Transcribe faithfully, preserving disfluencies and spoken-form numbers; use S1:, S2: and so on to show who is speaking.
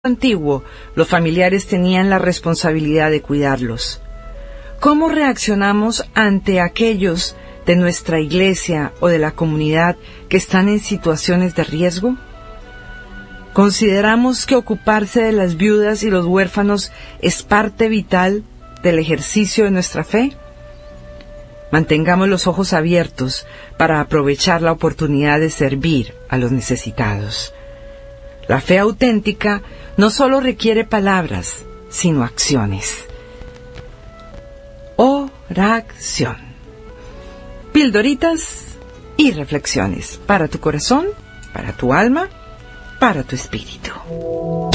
S1: antiguo, los familiares tenían la responsabilidad de cuidarlos. ¿Cómo reaccionamos ante aquellos de nuestra iglesia o de la comunidad que están en situaciones de riesgo? ¿Consideramos que ocuparse de las viudas y los huérfanos es parte vital del ejercicio de nuestra fe? Mantengamos los ojos abiertos para aprovechar la oportunidad de servir a los necesitados. La fe auténtica no solo requiere palabras, sino acciones. Oración. Pildoritas y reflexiones para tu corazón, para tu alma, para tu espíritu.